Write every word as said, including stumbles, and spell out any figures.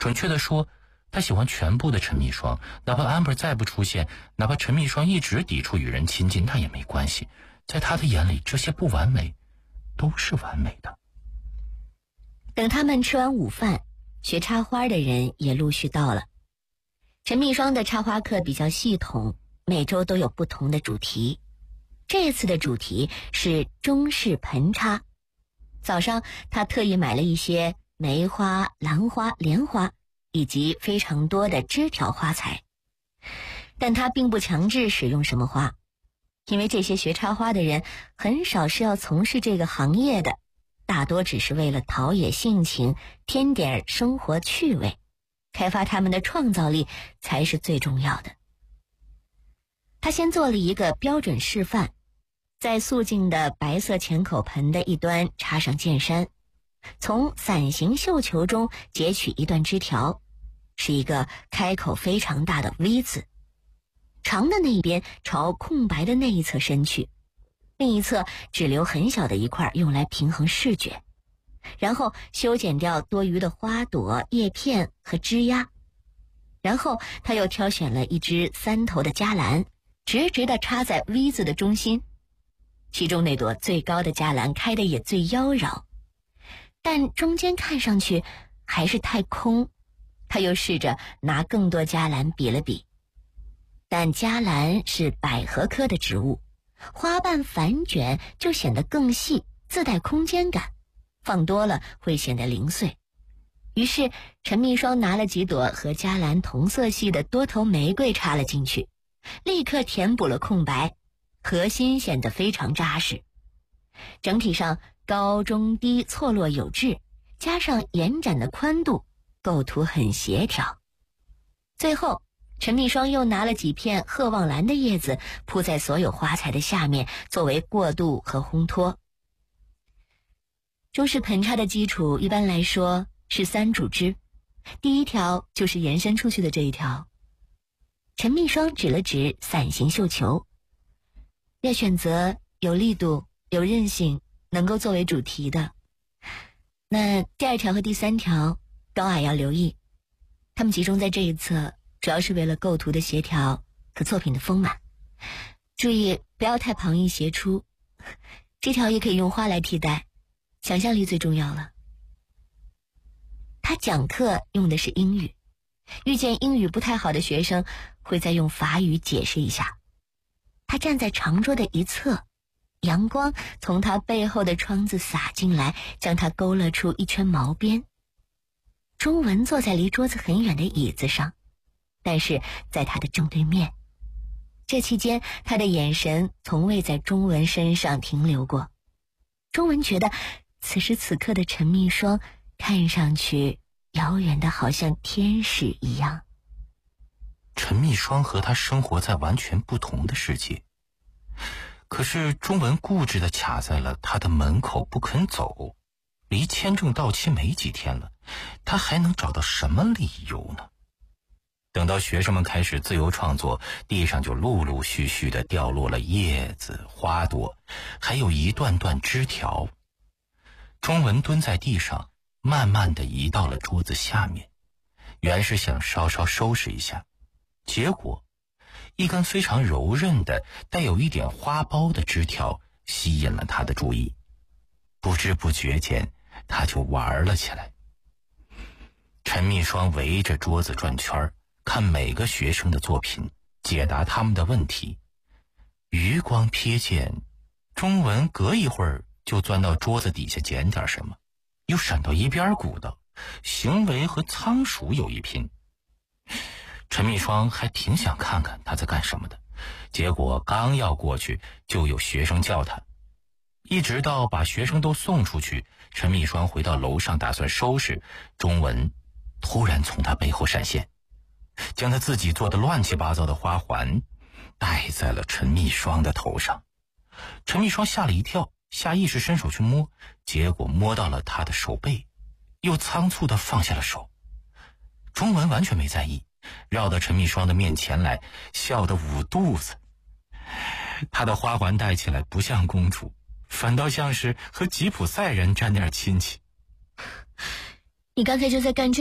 准确地说，他喜欢全部的陈秘霜，哪怕 Amber 再不出现，哪怕陈秘霜一直抵触与人亲近，那也没关系。在他的眼里，这些不完美都是完美的。 等他们吃完午饭，学插花的人也陆续到了。陈秘霜的插花课比较系统，每周都有不同的主题。这次的主题是中式盆插。早上他特意买了一些梅花、兰花、莲花以及非常多的枝条花材，但他并不强制使用什么花，因为这些学插花的人很少是要从事这个行业的，大多只是为了陶冶性情，添点生活趣味，开发他们的创造力才是最重要的。他先做了一个标准示范，在素净的白色浅口盆的一端插上剑山，从伞形绣球中截取一段枝条，是一个开口非常大的 V 字，长的那一边朝空白的那一侧伸去，另一侧只留很小的一块用来平衡视觉，然后修剪掉多余的花朵、叶片和枝丫。然后他又挑选了一只三头的嘉兰，直直地插在 V 字的中心，其中那朵最高的嘉兰开得也最妖娆，但中间看上去还是太空。他又试着拿更多嘉兰比了比，但嘉兰是百合科的植物，花瓣反卷就显得更细，自带空间感，放多了会显得零碎。于是陈秘霜拿了几朵和嘉兰同色系的多头玫瑰插了进去，立刻填补了空白，核心显得非常扎实。整体上高中低错落有致，加上延展的宽度，构图很协调。最后陈秘霜又拿了几片鹤望兰的叶子铺在所有花材的下面，作为过渡和烘托。中式盆插的基础一般来说是三主枝，第一条就是延伸出去的这一条。陈秘霜指了指伞形绣球，要选择有力度、有韧性，能够作为主题的。那第二条和第三条高矮要留意，它们集中在这一侧，主要是为了构图的协调和作品的丰满。注意不要太旁逸斜出，这条也可以用花来替代，想象力最重要了。他讲课用的是英语，遇见英语不太好的学生会再用法语解释一下。他站在长桌的一侧，阳光从他背后的窗子洒进来，将他勾勒出一圈毛边。钟文坐在离桌子很远的椅子上，但是在他的正对面。这期间他的眼神从未在钟文身上停留过。钟文觉得此时此刻的陈秘霜看上去遥远的好像天使一样。 陈秘霜和他生活在完全不同的世界，可是钟文固执地卡在了他的门口不肯走。离签证到期没几天了，他还能找到什么理由呢？等到学生们开始自由创作，地上就陆陆续续地掉落了叶子、花朵，还有一段段枝条。钟文蹲在地上，慢慢地移到了桌子下面，原是想稍稍收拾一下，结果一根非常柔韧的带有一点花苞的枝条吸引了他的注意。不知不觉间他就玩了起来。陈秘霜围着桌子转圈，看每个学生的作品，解答他们的问题。余光瞥见钟文隔一会儿就钻到桌子底下捡点什么，又闪到一边鼓捣，行为和仓鼠有一拼。陈秘霜还挺想看看他在干什么的，结果刚要过去就有学生叫他。一直到把学生都送出去，陈秘霜回到楼上打算收拾，钟文突然从他背后闪现，将他自己做的乱七八糟的花环戴在了陈秘霜的头上。陈秘霜吓了一跳，下意识伸手去摸，结果摸到了他的手背，又仓促地放下了手。钟文完全没在意，绕到陈秘霜的面前来，笑得捂肚子。他的花环戴起来不像公主，反倒像是和吉普赛人沾点亲戚。 你刚才就在干这